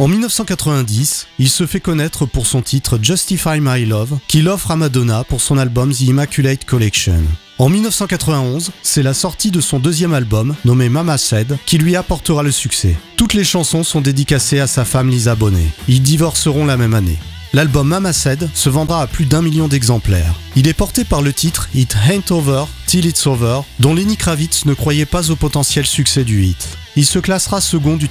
En 1990, il se fait connaître pour son titre Justify My Love, qu'il offre à Madonna pour son album The Immaculate Collection. En 1991, c'est la sortie de son deuxième album, nommé Mama Said, qui lui apportera le succès. Toutes les chansons sont dédicacées à sa femme Lisa Bonet. Ils divorceront la même année. L'album Mama Said se vendra à plus d'1 million d'exemplaires. Il est porté par le titre It Ain't Over Till It's Over, dont Lenny Kravitz ne croyait pas au potentiel succès du hit. Il se classera second du